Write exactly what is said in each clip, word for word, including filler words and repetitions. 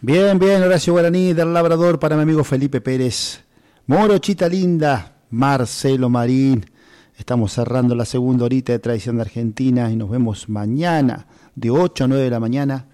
Bien, bien, Horacio Guaraní del Labrador para mi amigo Felipe Pérez. Morochita linda, Marcelo Marín. Estamos cerrando la segunda horita de Tradición de Argentina y nos vemos mañana de ocho a nueve de la mañana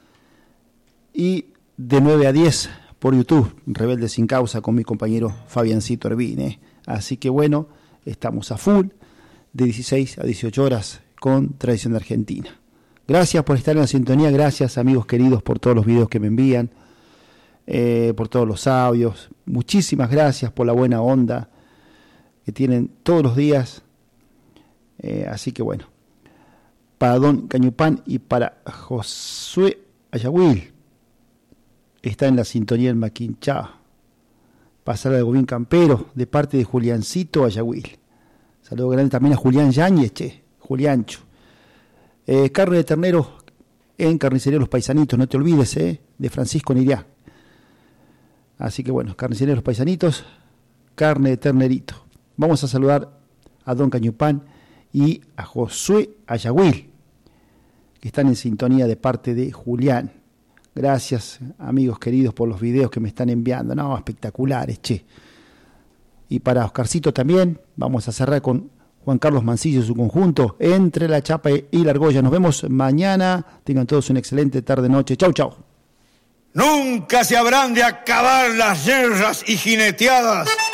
y de nueve a diez por YouTube, Rebelde Sin Causa, con mi compañero Fabiancito Ervine. Así que bueno, estamos a full de dieciséis a dieciocho horas con Tradición de Argentina. Gracias por estar en la sintonía, gracias amigos queridos por todos los videos que me envían, eh, por todos los audios. Muchísimas gracias por la buena onda que tienen todos los días. Eh, así que bueno, para Don Cañupán y para Josué Ayahuil, está en la sintonía el Maquinchá. Pasar al Gobín Campero, de parte de Juliancito Ayahuil. Saludo grande también a Julián Yáñez, che, Juliancho. Eh, carne de ternero en Carnicería Los Paisanitos, no te olvides, eh, de Francisco Niriá. Así que bueno, Carnicería Los Paisanitos, carne de ternerito. Vamos a saludar a Don Cañupán y a Josué Ayahuil, que están en sintonía de parte de Julián. Gracias, amigos queridos, por los videos que me están enviando. No, espectaculares, che. Y para Oscarcito también, vamos a cerrar con Juan Carlos Mancillo y su conjunto, Entre la Chapa y la Argolla. Nos vemos mañana. Tengan todos una excelente tarde-noche. Chau, chau. Nunca se habrán de acabar las guerras y jineteadas